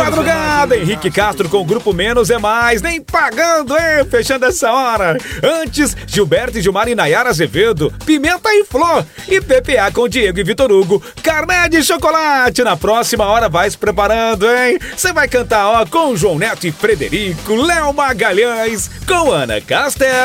madrugada, Henrique Castro com o Grupo Menos é Mais, nem pagando, hein? Fechando essa hora. Antes, Gilberto e Gilmar e Nayara Azevedo, Pimenta e Flor. E PPA com Diego e Vitor Hugo, Carné de Chocolate. Na próxima hora vai se preparando, hein? Você vai cantar, ó, com João Neto e Frederico, Léo Magalhães, com Ana Castel.